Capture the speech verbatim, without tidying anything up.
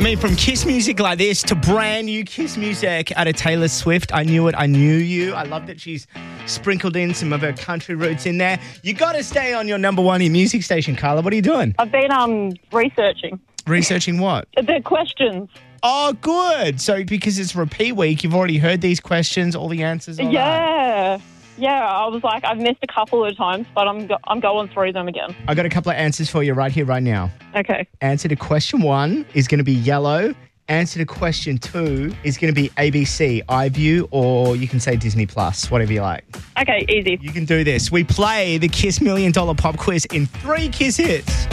mean, from Kiss music like this to brand new Kiss music out of Taylor Swift. I Knew It, I Knew You. I love that she's sprinkled in some of her country roots in there. You got to stay on your number one hit music station, Carla. What are you doing? I've been um researching. Researching what? The questions. Oh, good. So because it's repeat week, you've already heard these questions, all the answers. All yeah. That. Yeah, I was like, I've missed a couple of times, but I'm go- I'm going through them again. I got a couple of answers for you right here, right now. Okay. Answer to question one is going to be yellow. Answer to question two is going to be A B C, iView, or you can say Disney Plus, whatever you like. Okay, easy. You can do this. We play the Kiss Million Dollar Pop Quiz in three Kiss hits.